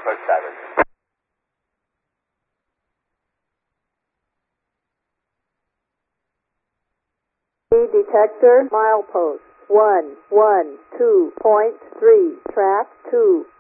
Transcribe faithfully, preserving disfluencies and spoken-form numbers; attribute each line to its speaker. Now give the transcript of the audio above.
Speaker 1: Norfolk seven.
Speaker 2: Detector milepost one one two point three, track two.